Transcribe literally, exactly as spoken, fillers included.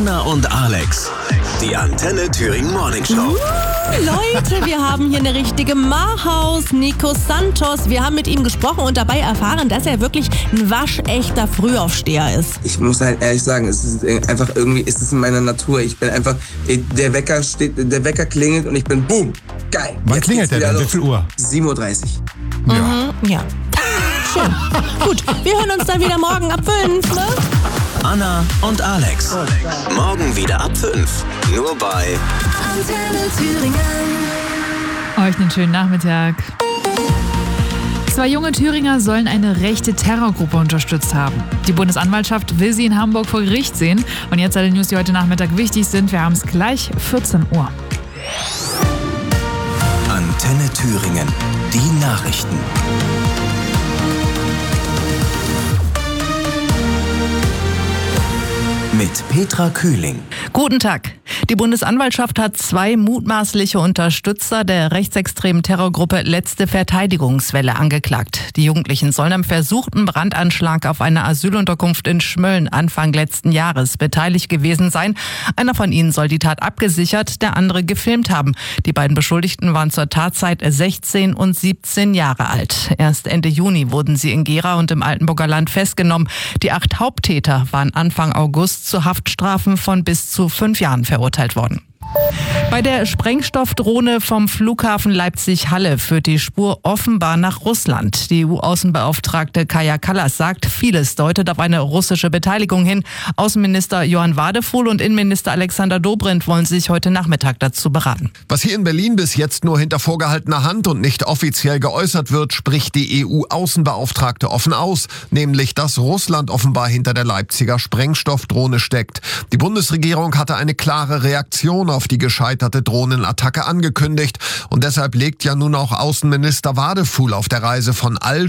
Anna und Alex, die Antenne Thüringen Morning Show. Uh, Leute, wir haben hier eine richtige Mahaus, Nico Santos. Wir haben mit ihm gesprochen und dabei erfahren, dass er wirklich ein waschechter Frühaufsteher ist. Ich muss halt ehrlich sagen, es ist einfach irgendwie, ist es in meiner Natur. Ich bin einfach, der Wecker steht, der Wecker klingelt und ich bin boom, geil. Wann Jetzt klingelt der geht's denn? wieder Wie viel Uhr? sieben Uhr dreißig. Ja. Mhm, ja. Schön. Gut, wir hören uns dann wieder morgen ab fünf, ne? Anna und Alex. Morgen wieder ab fünf. Nur bei Antenne Thüringen. Euch einen schönen Nachmittag. Zwei junge Thüringer sollen eine rechte Terrorgruppe unterstützt haben. Die Bundesanwaltschaft will sie in Hamburg vor Gericht sehen. Und jetzt alle News, die heute Nachmittag wichtig sind. Wir haben es gleich, vierzehn Uhr. Antenne Thüringen. Die Nachrichten. Mit Petra Kühling. Guten Tag. Die Bundesanwaltschaft hat zwei mutmaßliche Unterstützer der rechtsextremen Terrorgruppe Letzte Verteidigungswelle angeklagt. Die Jugendlichen sollen am versuchten Brandanschlag auf eine Asylunterkunft in Schmölln Anfang letzten Jahres beteiligt gewesen sein. Einer von ihnen soll die Tat abgesichert, der andere gefilmt haben. Die beiden Beschuldigten waren zur Tatzeit sechzehn und siebzehn Jahre alt. Erst Ende Juni wurden sie in Gera und im Altenburger Land festgenommen. Die acht Haupttäter waren Anfang August zu Haftstrafen von bis zu fünf Jahren verurteilt worden. Bei der Sprengstoffdrohne vom Flughafen Leipzig-Halle führt die Spur offenbar nach Russland. Die E U-Außenbeauftragte Kaja Kallas sagt, vieles deutet auf eine russische Beteiligung hin. Außenminister Johann Wadefuhl und Innenminister Alexander Dobrindt wollen sich heute Nachmittag dazu beraten. Was hier in Berlin bis jetzt nur hinter vorgehaltener Hand und nicht offiziell geäußert wird, spricht die E U-Außenbeauftragte offen aus, nämlich dass Russland offenbar hinter der Leipziger Sprengstoffdrohne steckt. Die Bundesregierung hatte eine klare Reaktion auf die gescheiterte Drohnenattacke angekündigt und deshalb legt ja nun auch Außenminister Wadefuhl auf der Reise von Al